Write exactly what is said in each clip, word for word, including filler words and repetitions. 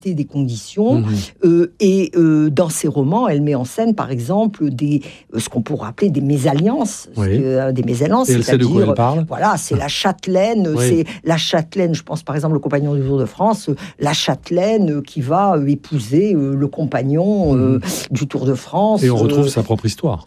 des conditions, Mmh. euh, et euh, dans ses romans, elle met en scène, par exemple, des, euh, ce qu'on pourrait appeler des mésalliances, Oui. ce que, euh, des mésalliances, Et elle sait de quoi elle parle. Voilà, c'est la châtelaine, Oui. c'est la châtelaine, je pense par exemple au compagnon du Tour de France, euh, la châtelaine euh, qui va euh, épouser euh, le compagnon euh, Mmh. du Tour de France. Et on retrouve euh, sa propre histoire.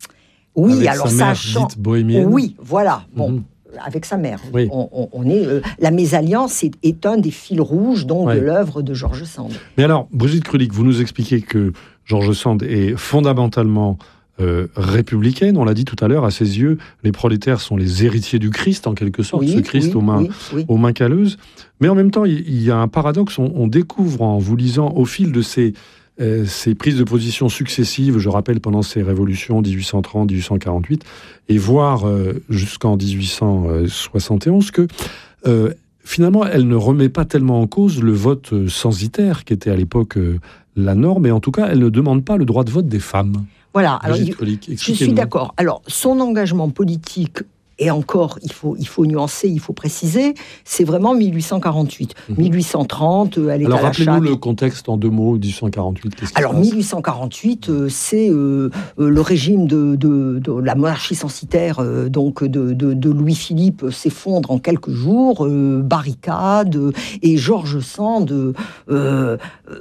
Oui, avec alors sa ça mère chan- dite bohémienne. Oui, voilà. Bon. Mhm. Avec sa mère. Oui. On, on- on est, euh, la mésalliance est, est un des fils rouges donc, Oui. de l'œuvre de George Sand. Mais alors, Brigitte Krulik, vous nous expliquez que George Sand est fondamentalement euh, républicaine. On l'a dit tout à l'heure, à ses yeux, les prolétaires sont les héritiers du Christ, en quelque sorte, Oui, ce Christ oui, aux mains, oui, oui. aux mains calleuses. Mais en même temps, il, il y a un paradoxe. On, on découvre, en vous lisant, au fil de ces, euh, ces prises de position successives, je rappelle, pendant ces révolutions dix-huit cent trente, dix-huit cent quarante-huit, et voire euh, jusqu'en dix-huit cent soixante et onze, que euh, finalement, elle ne remet pas tellement en cause le vote censitaire, qui était à l'époque euh, la norme, et en tout cas, elle ne demande pas le droit de vote des femmes. Voilà, alors, Brigitte il- Krulik, je expliquez-nous. suis d'accord. Alors, son engagement politique, et encore, il faut, il faut nuancer, il faut préciser, c'est vraiment mille huit cent quarante-huit. Mhm. mille huit cent trente, euh, elle est Alors, à la rappelez-nous Chape. le contexte en deux mots, dix-huit cent quarante-huit, qu'est-ce qui Alors, se passe ? mille huit cent quarante-huit, euh, c'est euh, euh, le régime de, de, de la monarchie censitaire, euh, donc de, de, de Louis-Philippe, euh, s'effondre en quelques jours, euh, barricade, euh, et George Sand... Euh, euh,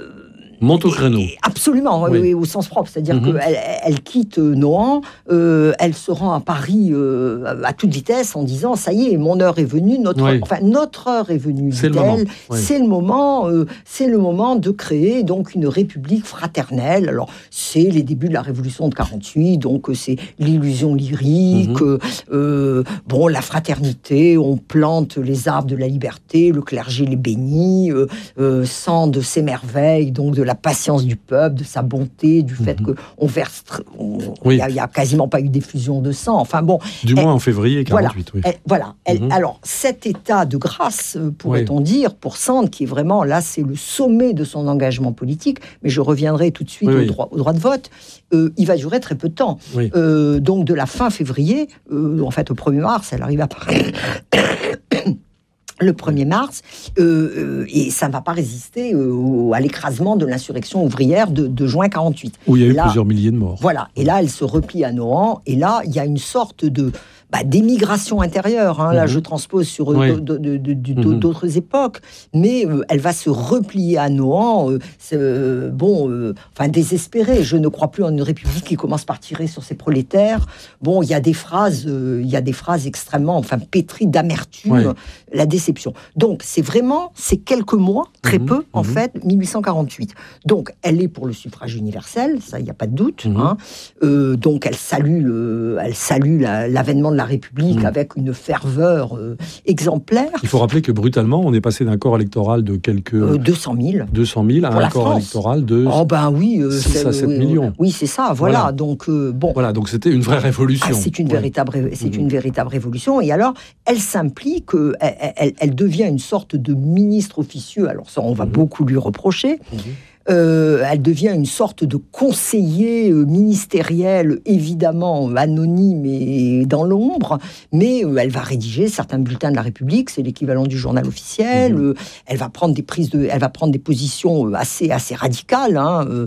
Monte au créneau. Et- Absolument, Oui. oui, au sens propre. C'est-à-dire Mhm. qu'elle elle quitte euh, Nohant, euh, elle se rend à Paris euh, à toute vitesse en disant « ça y est, mon heure est venue, notre, Oui. enfin, notre heure est venue », C'est le dit-elle. moment, oui. C'est le moment, euh, c'est le moment de créer donc une république fraternelle. Alors, c'est les débuts de la Révolution de quarante-huit, donc euh, c'est l'illusion lyrique, Mhm. euh, euh, bon, la fraternité, on plante les arbres de la liberté, le clergé les bénit, euh, euh, Sand s'émerveille donc de la patience du peuple, de sa bonté, du fait Mhm. qu'on verse... tr- on- Oui. Il n'y a, a quasiment pas eu d'effusion de sang. Enfin bon, Du elle- moins en février quarante-huit, oui. elle- voilà. Elle- Mhm. Alors, cet état de grâce, euh, pourrait-on dire, pour Sand, qui est vraiment, là, c'est le sommet de son engagement politique, mais je reviendrai tout de suite Oui, au, oui. droit, au droit de vote, euh, il va durer très peu de temps. Oui. Euh, donc, de la fin février, euh, en fait, au premier mars, elle arrive à Paris... le premier mars, euh, euh, et ça ne va pas résister euh, au- à l'écrasement de l'insurrection ouvrière de, de juin quarante-huit. Où il y a eu Là- plusieurs milliers de morts. Voilà, et là, elle se replie à Nohant, et là, il y a une sorte de bah, d'émigration intérieure. Hein. Là, Mhm. je transpose sur euh, Oui. d'au- d'au- d'au- d'au- Mhm. d'autres époques, mais euh, elle va se replier à Nohant, euh, c'est, euh, bon, euh, enfin, désespérée. Je ne crois plus en une république qui commence par tirer sur ses prolétaires. Bon, il y a des phrases, euh, il y a des phrases extrêmement, enfin, pétries d'amertume, Ouais. la déception. Donc, c'est vraiment, c'est quelques mois, très Mhm. peu, en Mhm. fait, mille huit cent quarante-huit. Donc, elle est pour le suffrage universel, ça, il n'y a pas de doute. Mhm. Hein. Euh, donc, elle salue, le- elle salue la- l'avènement de la République Mhm. avec une ferveur euh, exemplaire. Il faut rappeler que brutalement, on est passé d'un corps électoral de quelques Euh, deux cent mille. deux cent mille à pour un la corps France. électoral de... Oh ben oui, euh, six c'est- à sept oui, millions. Oui, c'est ça, voilà. Voilà. Donc, euh, bon. Voilà, donc c'était une vraie révolution. Ah, c'est une Ouais. véritable, ré- c'est Mhm. une véritable révolution. Et alors, elle s'implique, euh, elle, elle- elle devient une sorte de ministre officieux. Alors ça, on va Mhm. beaucoup lui reprocher. Mhm. Euh, elle devient une sorte de conseiller euh, ministériel, évidemment anonyme et dans l'ombre, mais euh, elle va rédiger certains bulletins de la République, c'est l'équivalent du journal officiel. Mhm. Euh, elle va prendre des prises de, elle va prendre des positions euh, assez assez radicales, hein, euh,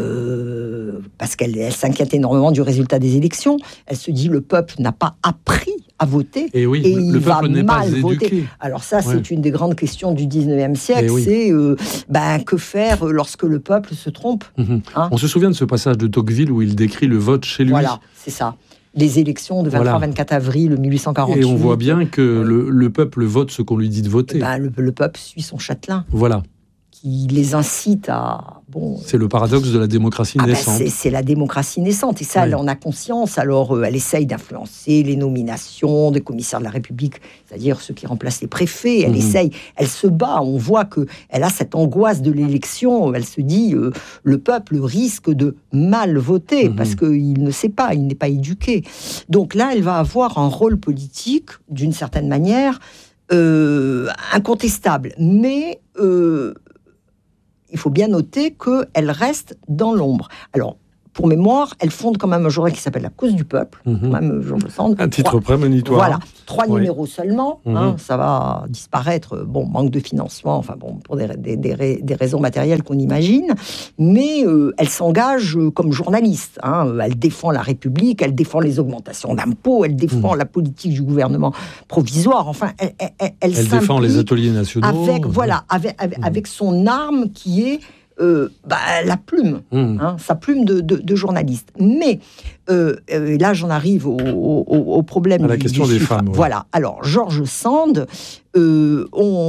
euh, parce qu'elle elle s'inquiète énormément du résultat des élections. Elle se dit le peuple n'a pas appris à voter. Et oui, Et le il va peuple n'est pas mal voter. éduqué. Alors ça, Ouais. c'est une des grandes questions du dix-neuvième siècle. Eh oui. C'est euh, ben, que faire lorsque le peuple se trompe. Mhm. Hein. On se souvient de ce passage de Tocqueville où il décrit le vote chez lui. Voilà, c'est ça. Les élections de vingt-trois vingt-quatre avril mille huit cent quarante-huit. Et on voit bien que le, le peuple vote ce qu'on lui dit de voter. Eh ben, le, le peuple suit son châtelain, Voilà, qui les incite à... Bon, c'est le paradoxe de la démocratie ah ben, naissante. c'est, c'est la démocratie naissante. Et ça, Oui. elle en a conscience. Alors, euh, elle essaye d'influencer les nominations des commissaires de la République, c'est-à-dire ceux qui remplacent les préfets. Elle Mhm. essaye, elle se bat. On voit qu'elle a cette angoisse de l'élection. Elle se dit, euh, le peuple risque de mal voter Mhm. parce qu'il ne sait pas, il n'est pas éduqué. Donc là, elle va avoir un rôle politique, d'une certaine manière, euh, incontestable. Mais... euh, il faut bien noter qu'elle reste dans l'ombre. Alors, pour mémoire, elle fonde quand même un journal qui s'appelle La Cause du Peuple, mmh. quand même, Georges Sand. Un titre trois, prémonitoire. Voilà, trois oui. numéros seulement, mmh. hein, ça va disparaître, bon, manque de financement, enfin bon, pour des, des, des, des raisons matérielles qu'on imagine, mais euh, elle s'engage comme journaliste, hein, elle défend la République, elle défend les augmentations d'impôts, elle défend mmh. la politique du gouvernement provisoire, enfin, elle, elle, elle, elle, elle défend les ateliers nationaux. Avec, voilà, avec, avec, mmh. avec son arme qui est Euh, bah, la plume, mmh. hein, sa plume de, de, de journaliste. Mais euh, euh, là, j'en arrive au, au, au problème à la du, question du des chiffre. femmes. Ouais. Voilà. Alors, Georges Sand, euh,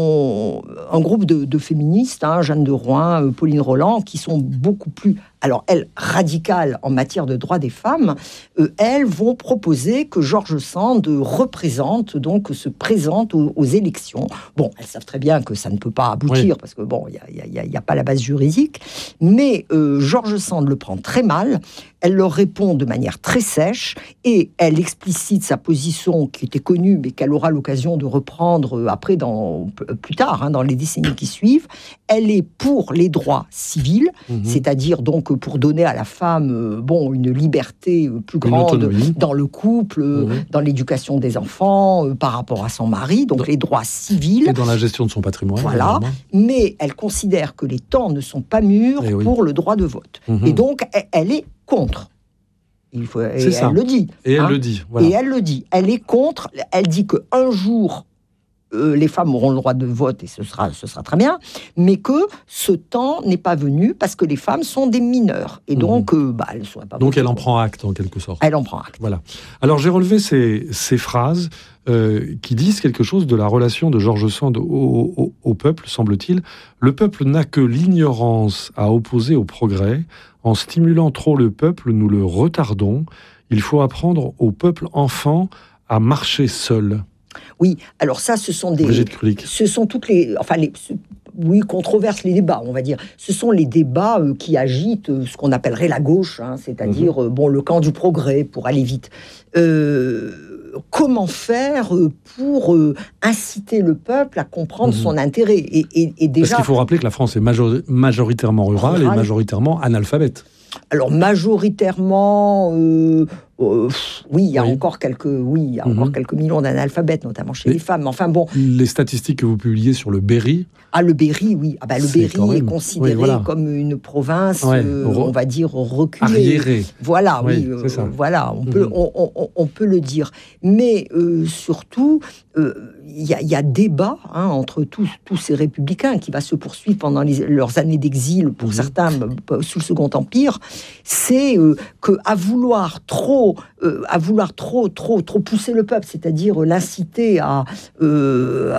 on, un groupe de, de féministes, hein, Jeanne de Rouen, euh, Pauline Roland, qui sont beaucoup plus, alors elles, radicales en matière de droits des femmes, euh, elles vont proposer que Georges Sand représente, donc se présente aux, aux élections. Bon, elles savent très bien que ça ne peut pas aboutir, oui. parce que bon, il n'y a, a, a pas la base juridique, mais euh, Georges Sand le prend très mal. Elle leur répond de manière très sèche et elle explicite sa position qui était connue, mais qu'elle aura l'occasion de reprendre après, dans, plus tard, hein, dans les décennies qui suivent. Elle est pour les droits civils, mmh. c'est-à-dire donc pour donner à la femme euh, bon, une liberté plus grande dans le couple, mmh. dans l'éducation des enfants, euh, par rapport à son mari, donc dans, les droits civils. Et dans la gestion de son patrimoine. Voilà, évidemment. Mais elle considère que les temps ne sont pas mûrs et pour oui. le droit de vote. Mmh. Et donc, elle, elle est contre. Il faut, et elle ça. le dit. Et elle hein. le dit. Voilà. Et elle le dit. Elle est contre. Elle dit qu'un jour, euh, les femmes auront le droit de vote et ce sera, ce sera très bien, mais que ce temps n'est pas venu parce que les femmes sont des mineures. Et donc, mmh. euh, bah, elles ne sauraient pas. Donc, elle en prend acte, en quelque sorte. Elle en prend acte. Voilà. Alors, j'ai relevé ces, ces phrases euh, qui disent quelque chose de la relation de Georges Sand au, au, au peuple, semble-t-il. Le peuple n'a que l'ignorance à opposer au progrès. En stimulant trop le peuple, nous le retardons. Il faut apprendre au peuple enfant à marcher seul. Oui, alors ça, ce sont des... Brigitte Krulik. Ce sont toutes les... Enfin, les... Oui, controverses, les débats, on va dire. Ce sont les débats euh, qui agitent euh, ce qu'on appellerait la gauche, hein, c'est-à-dire mmh. euh, bon, le camp du progrès, pour aller vite. Euh... Comment faire pour euh, inciter le peuple à comprendre mmh. son intérêt et, et, et déjà... Parce qu'il faut rappeler que la France est major- majoritairement rurale Rural. et majoritairement analphabète. Alors, majoritairement... Euh, euh, oui, il y a oui. encore quelques, oui, il y a mmh. encore quelques millions d'analphabètes, notamment chez et les femmes. Enfin bon... Les statistiques que vous publiez sur le Berry... Ah, le Berry, oui. Ah, bah, le Berry même... est considéré oui, voilà. comme une province, ouais. euh, Re... on va dire, reculée. Arriérée. Voilà, oui. oui euh, voilà, on, mmh. peut, on, on, on peut le dire. Mais euh, surtout, il euh, y, y a débat hein, entre tous, tous ces républicains qui va se poursuivre pendant les, leurs années d'exil, pour mmh. certains, sous le Second Empire. C'est euh, qu'à vouloir trop, euh, à vouloir trop, trop, trop pousser le peuple, c'est-à-dire l'inciter à, euh,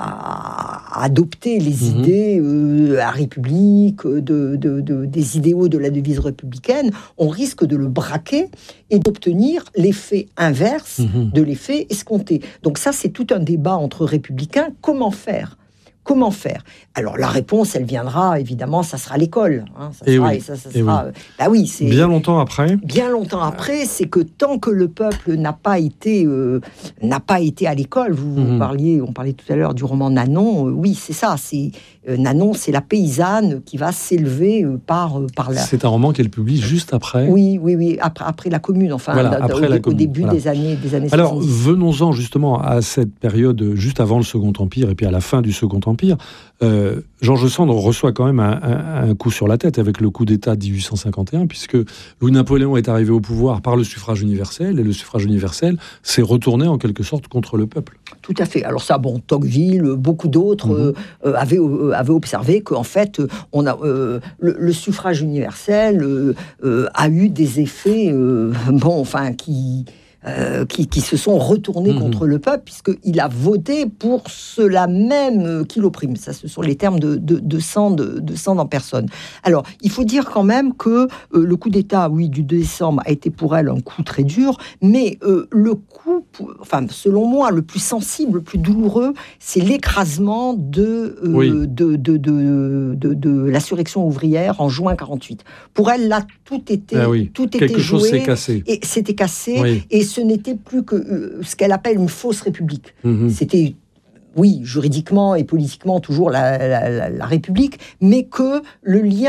à, à adopter les mmh. idées euh, à République, de, de, de, des idéaux de la devise républicaine, on risque de le braquer et d'obtenir l'effet inverse mmh. de l'effet escompté. Donc ça, c'est tout un débat entre républicains. Comment faire ? Comment faire ? Alors, la réponse, elle viendra, évidemment, ça sera l'école. Hein, ça et sera, oui. et ça, ça et sera, oui. Bah oui, c'est... Bien longtemps après Bien longtemps après, c'est que tant que le peuple n'a pas été, euh, n'a pas été à l'école, vous, mmh. vous parliez, on parlait tout à l'heure du roman Nanon, euh, oui, c'est ça, c'est, euh, Nanon, c'est la paysanne qui va s'élever euh, par, euh, par la... C'est un roman qu'elle publie juste après Oui, oui, oui, après, après la Commune, enfin, voilà, d- après au, la au commune, début voilà. des années, des années Alors, soixante-dix. venons-en justement à cette période, juste avant le Second Empire, et puis à la fin du Second Empire. Euh, Georges Sand reçoit quand même un, un, un coup sur la tête avec le coup d'État de dix-huit cent cinquante et un, puisque Louis-Napoléon est arrivé au pouvoir par le suffrage universel, et le suffrage universel s'est retourné en quelque sorte contre le peuple. Tout à fait. Alors ça, bon, Tocqueville, beaucoup d'autres mmh. euh, avaient, euh, avaient observé qu'en fait, on a, euh, le, le suffrage universel euh, euh, a eu des effets, euh, bon, enfin, qui... Euh, qui, qui se sont retournés mmh. contre le peuple, puisqu'il a voté pour ceux-là même qui l'oppriment. Ça, ce sont les termes de, de, de, Sand, de, de Sand en personne. Alors, il faut dire quand même que euh, le coup d'État, oui, du deux décembre, a été pour elle un coup très dur, mais euh, le coup, pour, enfin, selon moi, le plus sensible, le plus douloureux, c'est l'écrasement de, euh, oui. de, de, de, de, de l'insurrection ouvrière en juin quarante-huit. Pour elle, là, tout était, ah oui. tout était Quelque joué. chose s'est cassé. Et c'était cassé, oui. et ce n'était plus que euh, ce qu'elle appelle une fausse république. Mmh. C'était, oui, juridiquement et politiquement toujours la, la, la, la République, mais que le lien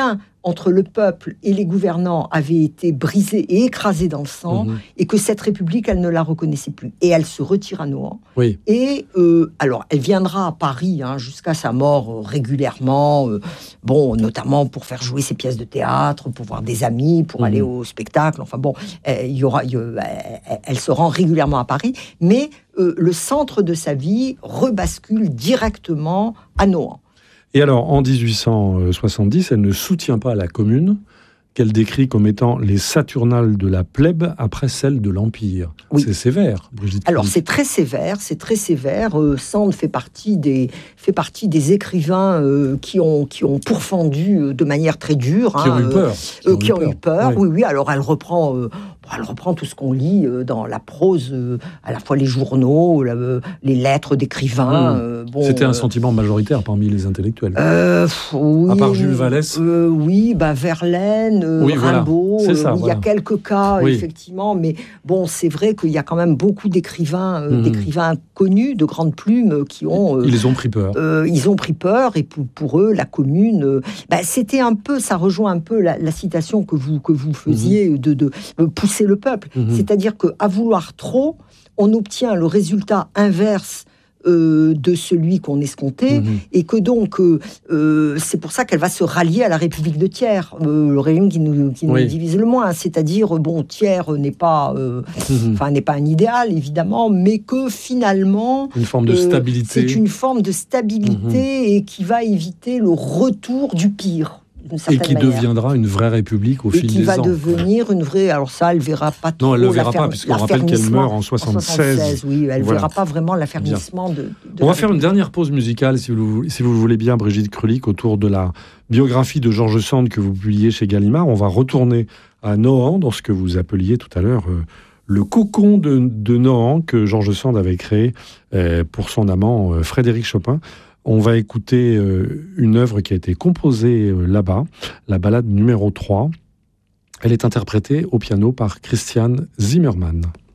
entre le peuple et les gouvernants avait été brisée et écrasée dans le sang, mmh. et que cette République, elle ne la reconnaissait plus. Et elle se retire à Nohant. Oui. Et euh, alors, elle viendra à Paris hein, jusqu'à sa mort euh, régulièrement, euh, bon, notamment pour faire jouer ses pièces de théâtre, pour voir des amis, pour mmh. aller au spectacle. Enfin bon, il y aura, il y a, elle se rend régulièrement à Paris, mais euh, le centre de sa vie rebascule directement à Nohant. Et alors, en dix-huit cent soixante-dix, elle ne soutient pas la Commune, qu'elle décrit comme étant les Saturnales de la plèbe après celles de l'Empire. Oui. C'est sévère, Brigitte Kulik. Alors, c'est très sévère, c'est très sévère. Euh, Sand fait partie des, fait partie des écrivains euh, qui, ont, qui ont pourfendu euh, de manière très dure. Qui hein, ont eu peur. Qui, euh, ont, qui eu ont eu peur, oui. oui, oui. Alors, elle reprend... Euh, Elle reprend tout ce qu'on lit dans la prose, à la fois les journaux, les lettres d'écrivains. Mmh. Bon, C'était un euh, sentiment majoritaire parmi les intellectuels. Euh, oui, à part Jules Vallès. Euh, oui, bah Verlaine, euh, oui, Rimbaud. Voilà. Ça, euh, voilà. Il y a quelques cas, oui. effectivement, mais bon, c'est vrai qu'il y a quand même beaucoup d'écrivains, euh, mmh. d'écrivains connus, de grandes plumes, qui ont. Euh, ils ont pris peur. Euh, ils ont pris peur, et pour, pour eux, la Commune, euh, bah, c'était un peu, ça rejoint un peu la, la citation que vous que vous faisiez mmh. de, de euh, pousser le peuple. Mmh. C'est-à-dire qu'à vouloir trop, on obtient le résultat inverse euh, de celui qu'on escomptait, mmh. et que donc, euh, euh, c'est pour ça qu'elle va se rallier à la République de Thiers, euh, le régime qui nous, qui oui. nous divise le moins. C'est-à-dire, bon, Thiers n'est pas, euh, mmh. n'est pas un idéal, évidemment, mais que finalement... Une forme de euh, stabilité. C'est une forme de stabilité, mmh. et qui va éviter le retour du pire. Et qui manière. deviendra une vraie république au et fil des ans. Et qui va devenir une vraie... Alors ça, elle ne verra pas trop... Non, elle ne le verra pas, puisqu'on rappelle qu'elle meurt en soixante-seize. Oui, elle ne voilà. verra pas vraiment l'affermissement de, de... On va faire une dernière pause musicale, si vous, si vous le voulez bien, Brigitte Kulik, autour de la biographie de George Sand que vous publiez chez Gallimard. On va retourner à Nohant, dans ce que vous appeliez tout à l'heure... Euh, le cocon de, de Nohant que George Sand avait créé euh, pour son amant euh, Frédéric Chopin. On va écouter euh, une œuvre qui a été composée euh, là-bas, la ballade numéro trois. Elle est interprétée au piano par Christian Zimmermann.